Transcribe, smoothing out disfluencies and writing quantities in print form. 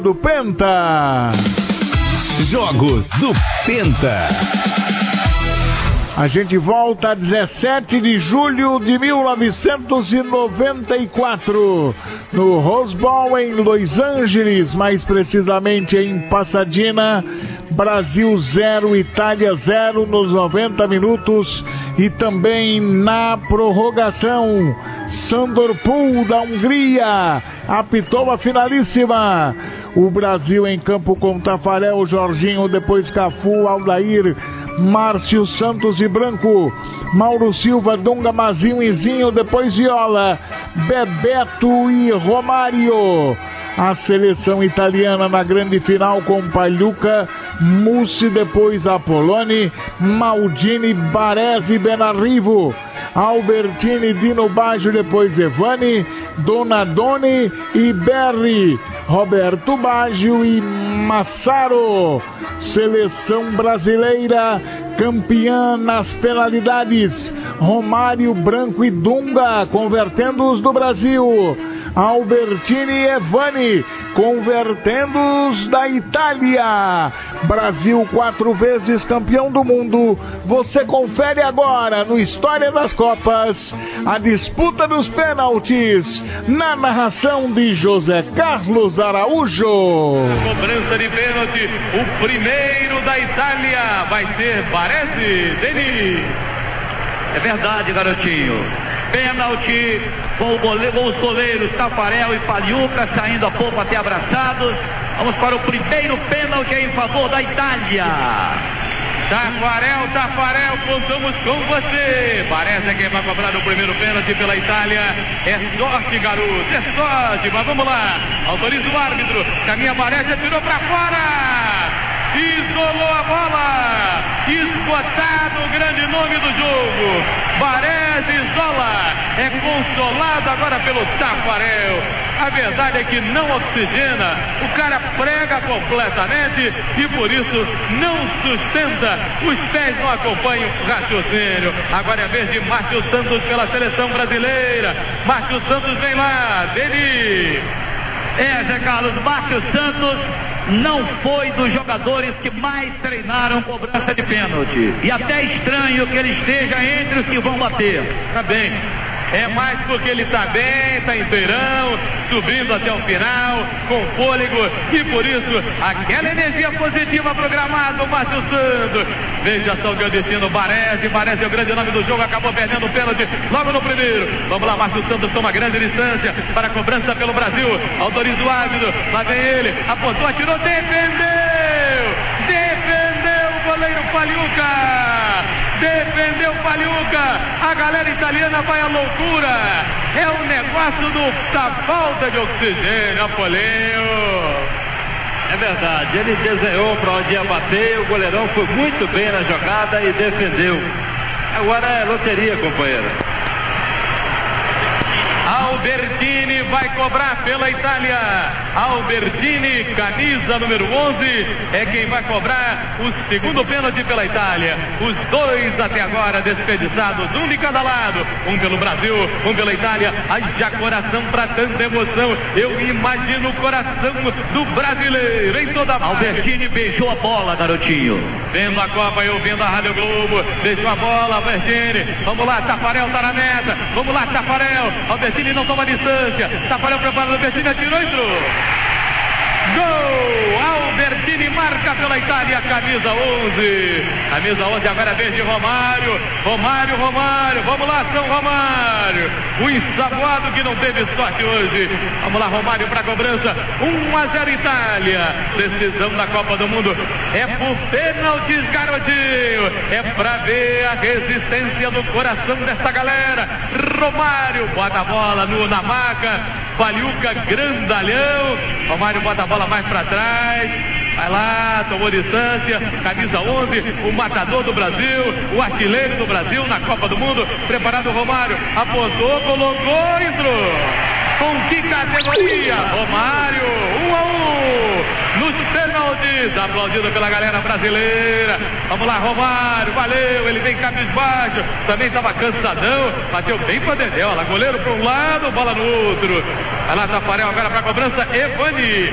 Do Penta. Jogos do Penta. A gente volta a 17 de julho de 1994 no Rose Bowl em Los Angeles, mais precisamente em Pasadena. Brasil 0, Itália 0 nos 90 minutos e também na prorrogação. Sandor Pool da Hungria apitou a finalíssima. O Brasil em campo com Tafarel, Jorginho, depois Cafu, Aldair, Márcio, Santos e Branco, Mauro Silva, Dunga, Mazinho e Zinho, depois Viola, Bebeto e Romário. A seleção italiana na grande final com Pagliuca, Mussi, depois Apoloni, Maldini, Baresi, Benarrivo, Albertini, Dino Baggio, depois Evani, Donadoni e Berri, Roberto Baggio e Massaro. Seleção brasileira campeã nas penalidades, Romário, Branco e Dunga convertendo os do Brasil, Albertini e Evani convertendo os da Itália. Brasil 4 vezes campeão do mundo. Você confere agora no História das Copas a disputa dos pênaltis na narração de José Carlos Araújo. Cobrança de pênalti, o primeiro da Itália vai ser Baresi, Denis. É verdade, garotinho. Pênalti com os goleiros Tafarel e Pagliuca saindo a pouco até abraçados. Vamos para o primeiro pênalti em favor da Itália. Tafarel, contamos com você. Parece que quem vai cobrar o primeiro pênalti pela Itália. É sorte, garoto, é sorte. Mas vamos lá, autoriza o árbitro. Caminha Baresi, tirou para fora. Isolou a bola. Esgotado o grande nome do jogo. Baresi isola. É consolado agora pelo Tafarel. A verdade é que não oxigena. O cara prega completamente e por isso não sustenta. Os pés não acompanham o raciocínio. Agora é a vez de Márcio Santos pela seleção brasileira. Márcio Santos vem lá. Dele. Zé Carlos, Márcio Santos não foi dos jogadores que mais treinaram cobrança de pênalti. E até estranho que ele esteja entre os que vão bater. Tá bem. É mais porque ele está bem, está inteirão, subindo até o final, com fôlego, e por isso, aquela energia positiva programada, o Márcio Santos. Veja só o que eu destino, Baresi é o grande nome do jogo, acabou perdendo o pênalti logo no primeiro. Vamos lá, Márcio Santos toma grande distância para a cobrança pelo Brasil, autoriza o árbitro, lá vem ele, apontou, atirou, defendeu o goleiro Pagliuca. Defendeu Pagliuca, a galera italiana vai à loucura, é o negócio da falta de oxigênio, Apolinho. É verdade, ele desenhou para onde ia bater, o goleirão foi muito bem na jogada e defendeu. Agora é loteria, companheiro. Albertini vai cobrar pela Itália. Albertini, camisa número 11, é quem vai cobrar o segundo pênalti pela Itália. Os dois até agora desperdiçados, um de cada lado, um pelo Brasil, um pela Itália. Haja coração para tanta emoção. Eu imagino o coração do brasileiro em toda a Albertini beijou a bola, garotinho. Vendo a Copa, eu vendo a Rádio Globo. Beijou a bola, Albertini. Vamos lá, Tafarel tá na meta. Vamos lá, Tafarel. Albertini não toma distância. Tafarel preparado, Albertini atirou e entrou. Gol! Albertini marca pela Itália, camisa 11. Camisa 11 agora é vez de Romário. Romário. Vamos lá, São Romário. O ensaboado que não teve sorte hoje. Vamos lá, Romário para a cobrança. 1-0 Itália. Decisão da Copa do Mundo. É por pênaltis, garotinho. É para ver a resistência do coração dessa galera. Romário bota a bola na maca. Pagliuca, grandalhão. Romário bota a bola mais para trás. Vai lá, tomou distância. Camisa 11, o matador do Brasil, o artilheiro do Brasil na Copa do Mundo. Preparado o Romário. Apontou, colocou, entrou. Com que categoria? Romário, 1-1. Nos pênaltis, aplaudido pela galera brasileira. Vamos lá, Romário, valeu. Ele vem cabisbaixo. Também estava cansadão. Bateu bem para Dedéu. Goleiro para um lado, bola no outro. Vai lá, Tafarel agora para a cobrança. Evani.